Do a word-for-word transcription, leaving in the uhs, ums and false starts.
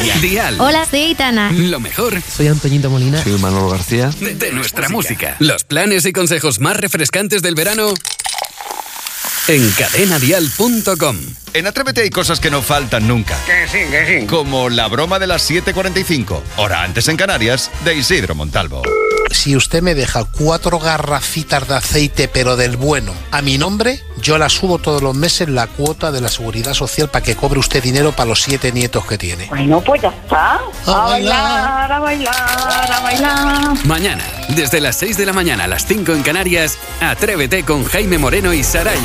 Canarias. Dial. Hola, soy Aitana. Lo mejor. Soy Antoñito Molina. Soy Manolo García. De, de nuestra música. Los planes y consejos más refrescantes del verano en cadena dial punto com. En Atrévete hay cosas que no faltan nunca. Que sí, que sí. Como la broma de las siete cuarenta y cinco, hora antes en Canarias, de Isidro Montalvo. Si usted me deja cuatro garrafitas de aceite, pero del bueno, a mi nombre, yo la subo todos los meses la cuota de la Seguridad Social para que cobre usted dinero para los siete nietos que tiene. Bueno, pues ya está. A, a bailar, a bailar, a bailar. Mañana, desde las seis de la mañana a las cinco en Canarias, Atrévete con Jaime Moreno y Saraya.